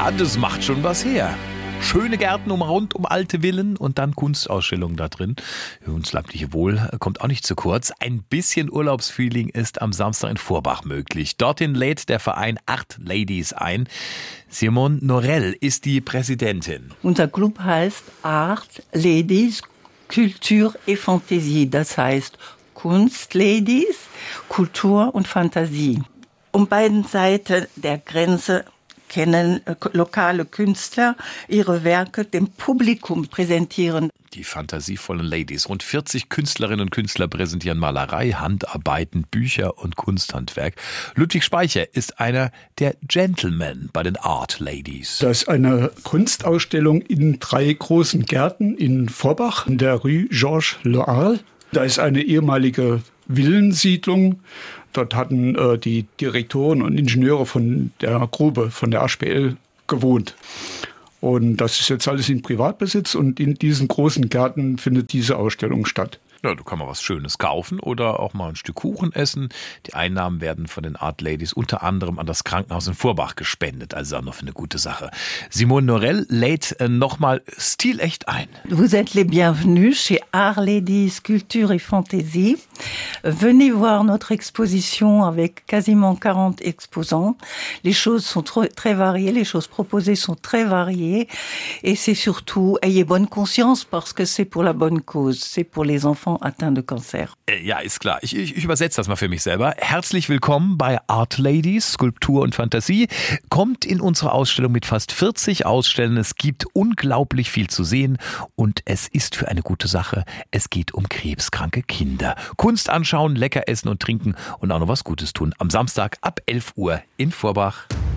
Ja, das macht schon was her. Schöne Gärten rund um alte Villen und dann Kunstausstellungen da drin. Uns leibliche Wohl kommt auch nicht zu kurz. Ein bisschen Urlaubsfeeling ist am Samstag in Vorbach möglich. Dorthin lädt der Verein Art Ladies ein. Simone Norell ist die Präsidentin. Unser Club heißt Art Ladies, Kultur et Fantasie. Das heißt Kunstladies, Kultur und Fantasie. Um beiden Seiten der Grenze kennen lokale Künstler ihre Werke dem Publikum präsentieren. Die fantasievollen Ladies. Rund 40 Künstlerinnen und Künstler präsentieren Malerei, Handarbeiten, Bücher und Kunsthandwerk. Ludwig Speicher ist einer der Gentlemen bei den Art Ladies. Das ist eine Kunstausstellung in 3 großen Gärten in Vorbach, in der Rue Georges Le Arle. Da ist eine ehemalige Villensiedlung. Dort hatten die Direktoren und Ingenieure von der Grube, von der HPL, gewohnt. Und das ist jetzt alles in Privatbesitz und in diesen großen Gärten findet diese Ausstellung statt. Ja, du kannst mal was Schönes kaufen oder auch mal ein Stück Kuchen essen. Die Einnahmen werden von den Art Ladies unter anderem an das Krankenhaus in Vorbach gespendet. Also auch noch für eine gute Sache. Simone Norell lädt nochmal stilecht ein. Vous êtes les bienvenus chez Art Ladies, Culture et Fantasie. Venez voir notre exposition avec quasiment 40 exposants. Les choses sont très variées, les choses proposées sont très variées. Et c'est surtout, ayez bonne conscience parce que c'est pour la bonne cause, c'est pour les enfants atteint de Cancer. Ja, ist klar. Ich übersetze das mal für mich selber. Herzlich willkommen bei Art Ladies, Skulptur und Fantasie. Kommt in unsere Ausstellung mit fast 40 Ausstellern. Es gibt unglaublich viel zu sehen und es ist für eine gute Sache. Es geht um krebskranke Kinder. Kunst anschauen, lecker essen und trinken und auch noch was Gutes tun. Am Samstag ab 11 Uhr in Vorbach.